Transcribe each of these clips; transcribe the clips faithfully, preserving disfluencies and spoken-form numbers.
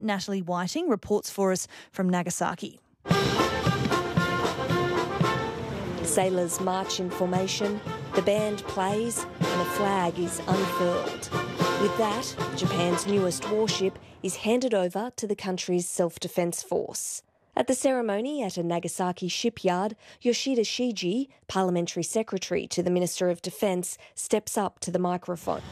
Natalie Whiting reports for us from Nagasaki. Sailors march in formation, the band plays and a flag is unfurled. With that, Japan's newest warship is handed over to the country's self-defence force. At the ceremony at a Nagasaki shipyard, Yoshida Shiji, Parliamentary Secretary to the Minister of Defence, steps up to the microphone.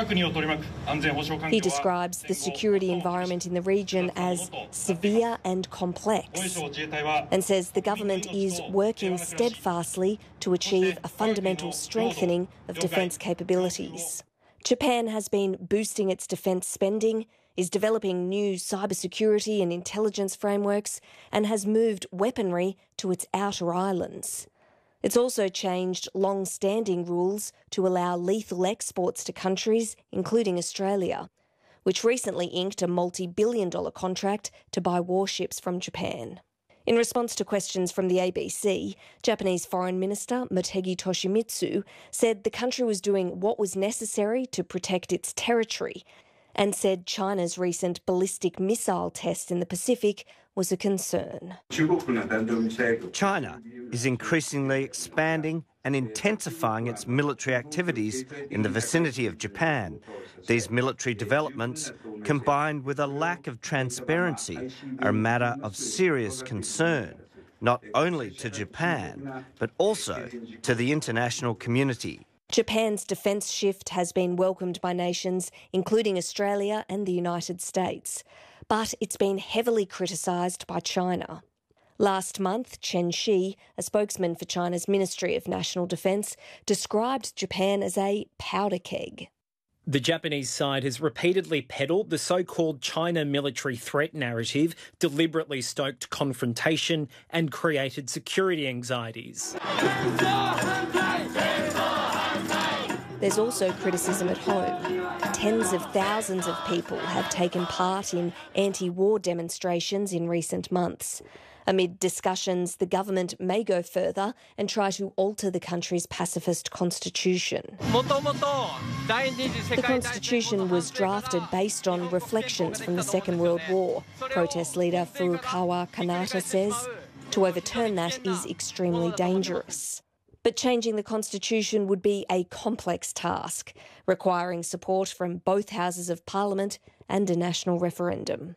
He describes the security environment in the region as severe and complex and says the government is working steadfastly to achieve a fundamental strengthening of defence capabilities. Japan has been boosting its defence spending, is developing new cybersecurity and intelligence frameworks, and has moved weaponry to its outer islands. It's also changed long-standing rules to allow lethal exports to countries, including Australia, which recently inked a multi-billion dollar contract to buy warships from Japan. In response to questions from the A B C, Japanese Foreign Minister Motegi Toshimitsu said the country was doing what was necessary to protect its territory and said China's recent ballistic missile test in the Pacific was a concern. China is increasingly expanding and intensifying its military activities in the vicinity of Japan. These military developments, combined with a lack of transparency, are a matter of serious concern, not only to Japan, but also to the international community. Japan's defence shift has been welcomed by nations, including Australia and the United States, but it's been heavily criticised by China. Last month, Chen Shi, a spokesman for China's Ministry of National Defence, described Japan as a powder keg. The Japanese side has repeatedly peddled the so-called China military threat narrative, deliberately stoked confrontation and created security anxieties. There's also criticism at home. Tens of thousands of people have taken part in anti-war demonstrations in recent months. Amid discussions, the government may go further and try to alter the country's pacifist constitution. The constitution was drafted based on reflections from the Second World War, protest leader Furukawa Kanata says. To overturn that is extremely dangerous. But changing the constitution would be a complex task, requiring support from both houses of parliament and a national referendum.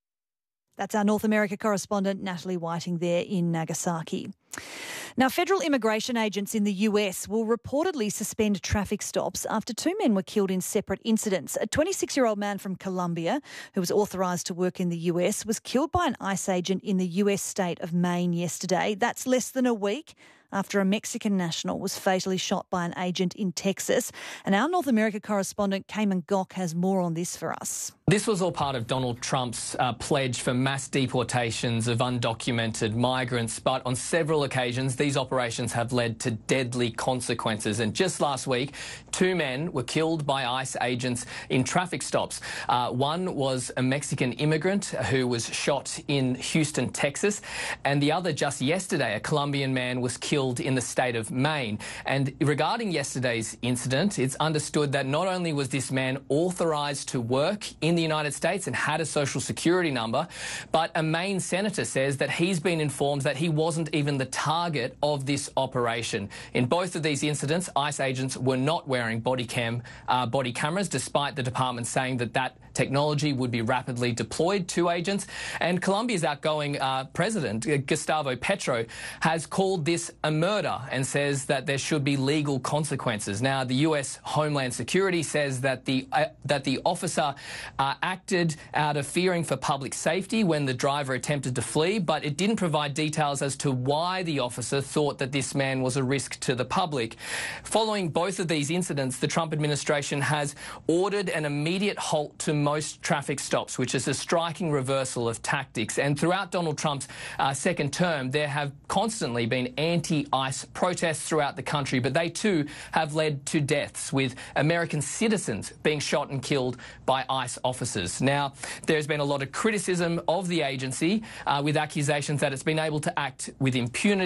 That's our North America correspondent, Natalie Whiting, there in Nagasaki. Now, federal immigration agents in the U S will reportedly suspend traffic stops after two men were killed in separate incidents. A twenty-six-year-old man from Colombia, who was authorised to work in the U S, was killed by an ICE agent in the U S state of Maine yesterday. That's less than a week after a Mexican national was fatally shot by an agent in Texas. And our North America correspondent, Cayman Gok, has more on this for us. This was all part of Donald Trump's uh, pledge for mass deportations of undocumented migrants, but on several occasions these operations have led to deadly consequences. And just last week, two men were killed by ICE agents in traffic stops. Uh, one was a Mexican immigrant who was shot in Houston, Texas, and the other just yesterday, a Colombian man was killed in the state of Maine. And regarding yesterday's incident, it's understood that not only was this man authorised to work in the United States and had a social security number, but a Maine senator says that he's been informed that he wasn't even the target of this operation. In both of these incidents, ICE agents were not wearing body cam, uh, body cameras, despite the department saying that that technology would be rapidly deployed to agents. And Colombia's outgoing uh, president, Gustavo Petro, has called this a murder and says that there should be legal consequences. Now, the U S Homeland Security says that the uh, that the officer uh, acted out of fearing for public safety when the driver attempted to flee, but it didn't provide details as to why the officer thought that this man was a risk to the public. Following both of these incidents, the Trump administration has ordered an immediate halt to most traffic stops, which is a striking reversal of tactics. And throughout Donald Trump's uh, second term, there have constantly been anti-ICE protests throughout the country, but they too have led to deaths, with American citizens being shot and killed by ICE officers. Now, there's been a lot of criticism of the agency uh, with accusations that it's been able to act with impunity and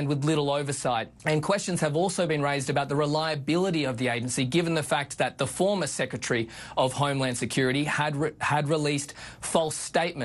and with little oversight. And questions have also been raised about the reliability of the agency, given the fact that the former Secretary of Homeland Security had, re- had released false statements